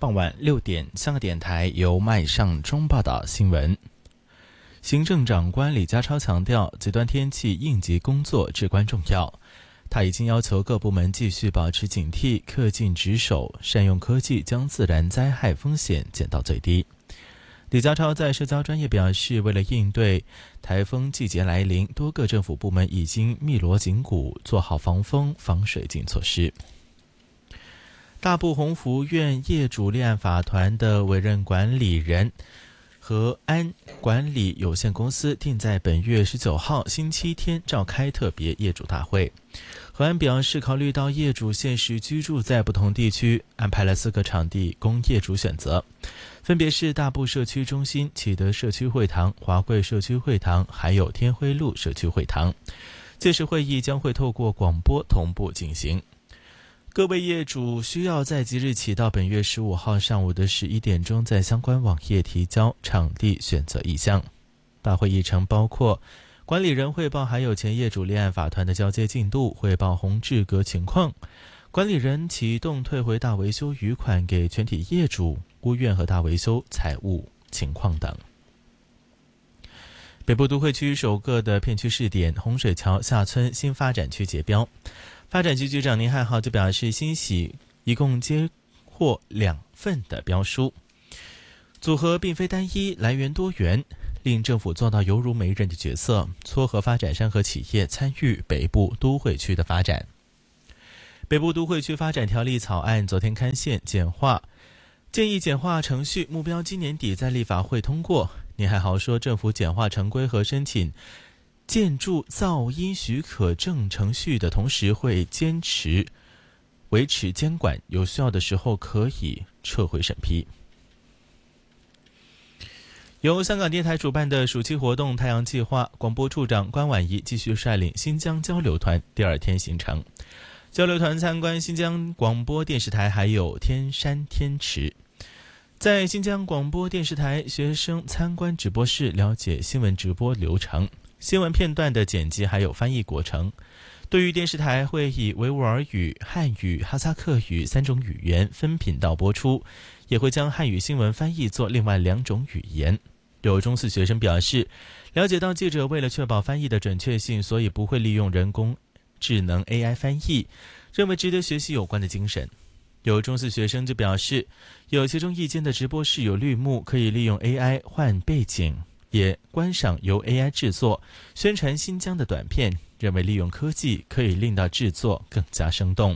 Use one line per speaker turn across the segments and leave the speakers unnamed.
傍晚6点，香港电台由麦尚中报道新闻。行政长官李家超强调，极端天气应急工作至关重要。他已经要求各部门继续保持警惕，恪尽职守，善用科技将自然灾害风险减到最低。李家超在社交专页表示，为了应对台风季节来临，多个政府部门已经密锣紧鼓，做好防风防水浸措施。大埔鸿福苑业主立案法团的委任管理人和安管理有限公司定在本月19号星期天召开特别业主大会。和安表示，考虑到业主现时居住在不同地区，安排了4个场地供业主选择，分别是大埔社区中心、启德社区会堂、华贵社区会堂，还有天辉路社区会堂。届时会议将会透过广播同步进行。各位业主需要在即日起到本月15号上午的11点钟，在相关网页提交场地选择意向。大会议程包括管理人汇报还有前业主立案法团的交接进度，汇报红字格情况，管理人启动退回大维修余款给全体业主，屋苑和大维修财务情况等。北部都会区首个的片区试点洪水桥下村新发展区截标，发展局局长宁汉豪就表示，欣喜一共接获2份的标书，组合并非单一，来源多元，令政府做到犹如媒人的角色，撮合发展商和企业参与北部都会区的发展。北部都会区发展条例草案昨天刊宪简化，建议简化程序，目标今年底在立法会通过。宁汉豪说，政府简化程规和申请建筑噪音许可证程序的同时，会维持监管，有需要的时候可以撤回审批。由香港电台主办的暑期活动太阳计划，广播处长关婉仪继续率领新疆交流团第2天行程。交流团参观新疆广播电视台还有天山天池。在新疆广播电视台，学生参观直播室，了解新闻直播流程、新闻片段的剪辑还有翻译过程。对于电视台会以维吾尔语、汉语、哈萨克语3种语言分频道播出，也会将汉语新闻翻译做另外2种语言。有中四学生表示，了解到记者为了确保翻译的准确性，所以不会利用人工智能 AI 翻译，认为值得学习有关的精神。有中四学生就表示，有其中一间的直播室有绿幕，可以利用 AI 换背景，也观赏由 AI 制作宣传新疆的短片，认为利用科技可以令到制作更加生动。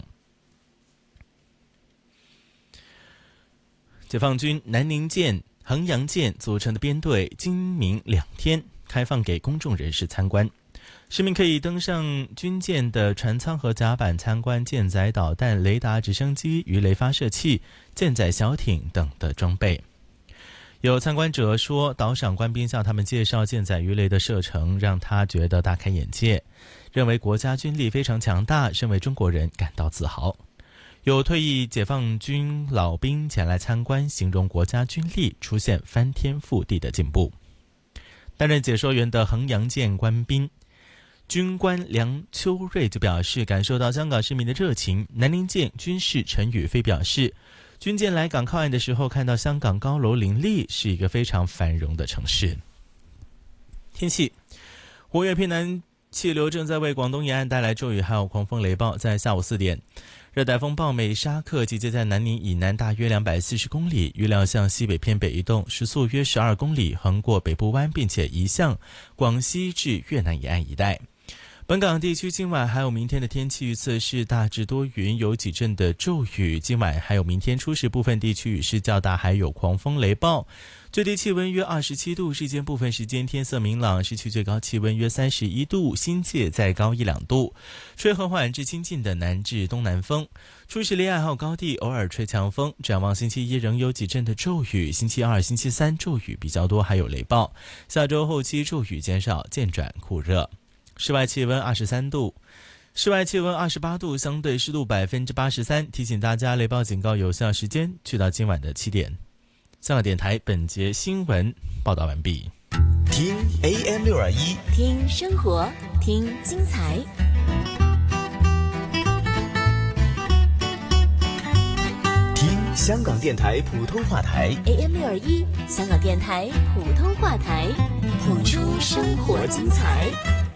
解放军南宁舰、衡阳舰组成的编队今明2天开放给公众人士参观，市民可以登上军舰的船舱和甲板参观舰载导弹、雷达、直升机、鱼雷发射器、舰载小艇等的装备。有参观者说，岛上官兵向他们介绍舰载鱼雷的射程，让他觉得大开眼界，认为国家军力非常强大，身为中国人感到自豪。有退役解放军老兵前来参观，形容国家军力出现翻天覆地的进步。担任解说员的衡阳舰官兵军官梁秋瑞就表示，感受到香港市民的热情。南宁舰军士陈宇飞表示，军舰来港靠岸的时候，看到香港高楼林立，是一个非常繁荣的城市。天气，活跃偏南气流正在为广东沿岸带来骤雨还有狂风雷暴。在下午4点，热带风暴美沙克集结在南宁以南大约240公里，预料向西北偏北移动，时速约12公里，横过北部湾，并且移向广西至越南沿岸一带。本港地区今晚还有明天的天气预测是大致多云，有几阵的骤雨。今晚还有明天初时部分地区雨势较大，还有狂风雷暴。最低气温约27度，日间部分时间天色明朗，市区最高气温约31度，新界再高1-2度。吹和缓至清劲的南至东南风，初时离岸还有高地偶尔吹强风。展望星期1仍有几阵的骤雨，星期2、星期3骤雨比较多，还有雷暴。下周后期骤雨减少，渐转酷热。室外气温23度，室外气温28度，相对湿度83%。提醒大家，雷暴警告有效时间去到今晚的7点。香港电台本节新闻报道完毕。
听 AM621，
听生活，听精彩。
听香港电台普通话台
AM621，香港电台普通话台，谱出生活精彩。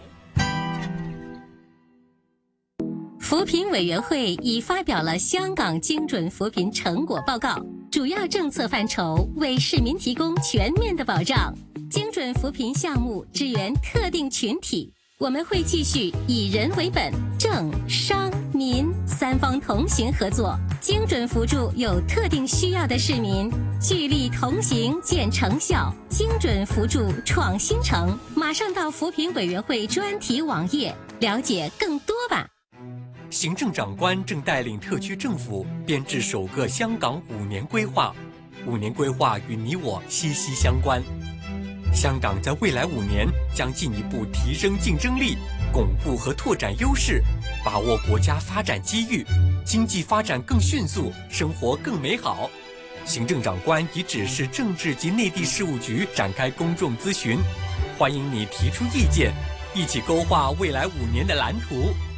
扶贫委员会已发表了香港精准扶贫成果报告，主要政策范畴为市民提供全面的保障。精准扶贫项目支援特定群体，我们会继续以人为本，政商民三方同行合作，精准扶助有特定需要的市民，聚力同行见成效，精准扶助创新城。马上到扶贫委员会专题网页了解更多吧。
行政长官正带领特区政府编制首个香港5年规划，5年规划与你我息息相关。香港在未来5年将进一步提升竞争力，巩固和拓展优势，把握国家发展机遇，经济发展更迅速，生活更美好。行政长官已指示政治及内地事务局展开公众咨询，欢迎你提出意见，一起勾画未来5年的蓝图。